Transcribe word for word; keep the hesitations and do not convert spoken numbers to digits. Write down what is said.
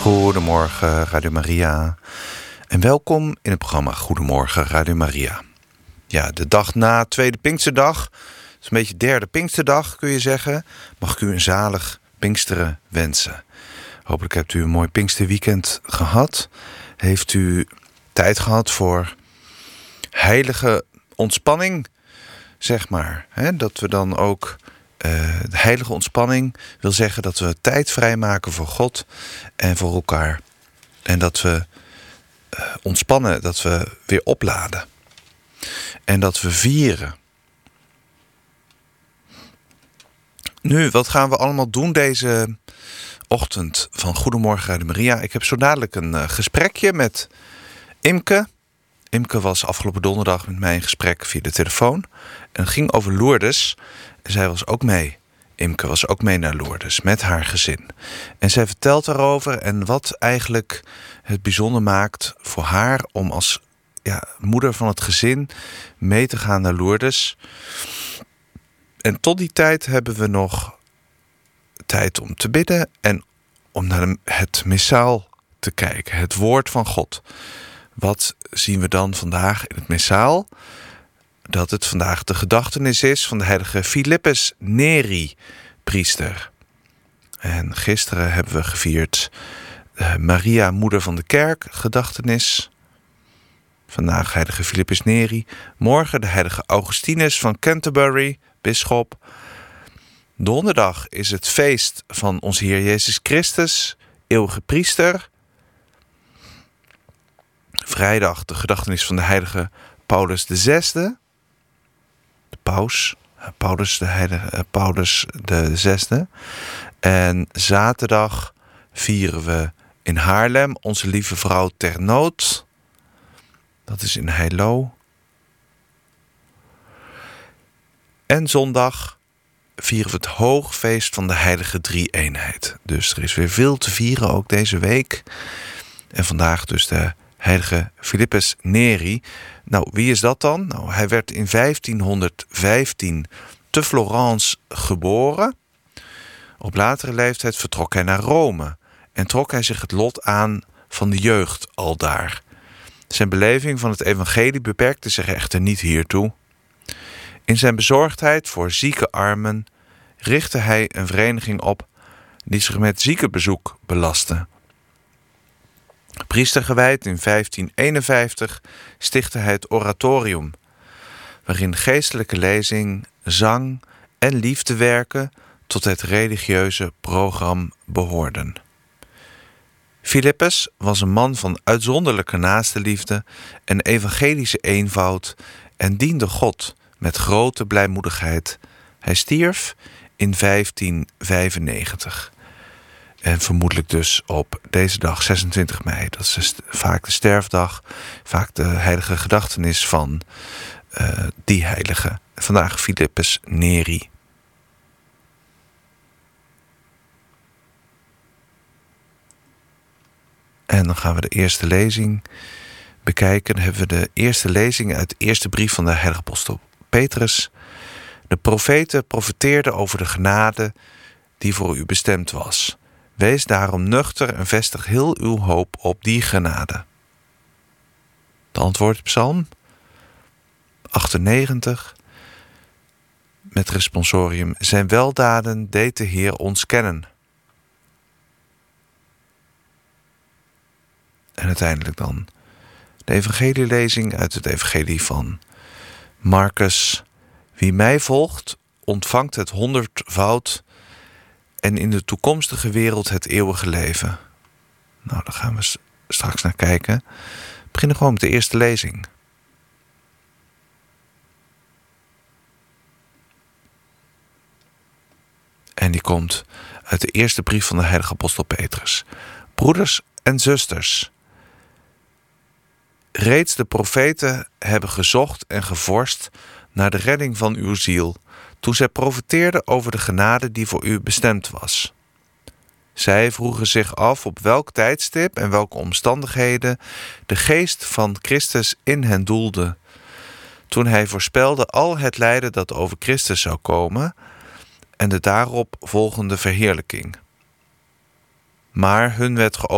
Goedemorgen Radio Maria en welkom in het programma Goedemorgen Radio Maria. Ja, de dag na Tweede Pinksterdag, het is een beetje derde Pinksterdag kun je zeggen, mag ik u een zalig Pinksteren wensen. Hopelijk hebt u een mooi Pinksterweekend gehad. Heeft u tijd gehad voor heilige ontspanning, zeg maar. Hè? Dat we dan ook uh, de heilige ontspanning wil zeggen dat we tijd vrijmaken voor God en voor elkaar. En dat we uh, ontspannen, dat we weer opladen. En dat we vieren. Nu, wat gaan we allemaal doen deze ochtend van Goedemorgen Radio Maria? Ik heb zo dadelijk een uh, gesprekje met Imke. Imke was afgelopen donderdag met mij in gesprek via de telefoon. En het ging over Lourdes. En zij was ook mee. Imke was ook mee naar Lourdes met haar gezin. En zij vertelt daarover en wat eigenlijk het bijzonder maakt voor haar om als ja, moeder van het gezin mee te gaan naar Lourdes. En tot die tijd hebben we nog tijd om te bidden en om naar de, het missaal te kijken. Het woord van God. Wat zien we dan vandaag in het missaal? Dat het vandaag de gedachtenis is van de heilige Philippus Neri, priester. En gisteren hebben we gevierd uh, Maria, moeder van de kerk, gedachtenis. Vandaag heilige Philippus Neri. Morgen de heilige Augustinus van Canterbury, bisschop. Donderdag is het feest van onze Heer Jezus Christus, eeuwige priester. Vrijdag de gedachtenis van de heilige Paulus de zesde. De paus. Paulus de heilige Paulus de zesde. En zaterdag vieren we in Haarlem onze lieve vrouw ter nood. Dat is in Heilo. En zondag vieren we het hoogfeest van de heilige drie-eenheid. Dus er is weer veel te vieren ook deze week. En vandaag dus de heilige Philippus Neri. Nou, wie is dat dan? Nou, hij werd in vijftienhonderdvijftien te Florence geboren. Op latere leeftijd vertrok hij naar Rome en trok hij zich het lot aan van de jeugd aldaar. Zijn beleving van het evangelie beperkte zich echter niet hiertoe. In zijn bezorgdheid voor zieke armen richtte hij een vereniging op die zich met ziekenbezoek belastte. Priester gewijd in vijftien eenenvijftig stichtte hij het oratorium, waarin geestelijke lezing, zang en liefdewerken tot het religieuze programma behoorden. Philippus was een man van uitzonderlijke naastenliefde en evangelische eenvoud en diende God met grote blijmoedigheid. Hij stierf in vijftien vijfennegentig. En vermoedelijk dus op deze dag, zesentwintig mei. Dat is vaak de sterfdag, vaak de heilige gedachtenis van uh, die heilige. Vandaag Philippus Neri. En dan gaan we de eerste lezing bekijken. Dan hebben we de eerste lezing uit de eerste brief van de heilige apostel Petrus. De profeten profeteerden over de genade die voor u bestemd was. Wees daarom nuchter en vestig heel uw hoop op die genade. De antwoordpsalm achtennegentig met responsorium. Zijn weldaden deed de Heer ons kennen. En uiteindelijk dan de evangelielezing uit het evangelie van Marcus. Wie mij volgt, ontvangt het honderdvoud en in de toekomstige wereld het eeuwige leven. Nou, daar gaan we straks naar kijken. We beginnen gewoon met de eerste lezing. En die komt uit de eerste brief van de heilige apostel Petrus. Broeders en zusters, reeds de profeten hebben gezocht en gevorst naar de redding van uw ziel, toen zij profeteerden over de genade die voor u bestemd was. Zij vroegen zich af op welk tijdstip en welke omstandigheden de geest van Christus in hen doelde, toen hij voorspelde al het lijden dat over Christus zou komen en de daarop volgende verheerlijking. Maar hun werd geopend